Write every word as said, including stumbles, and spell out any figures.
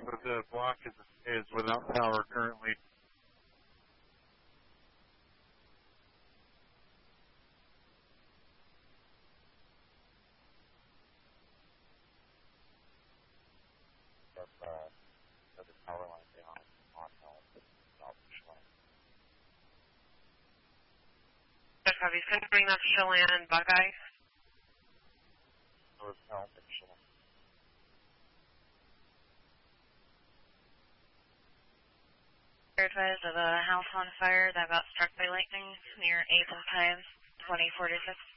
but the block is, is without power currently. That's, uh, that's the power line down on Elm, South Chelan. Copy. Can you bring that to Chelan and Buckeye? So it's Elm and Chelan. Advised of a house on fire that got struck by lightning near eighth and Pines, twenty forty-six.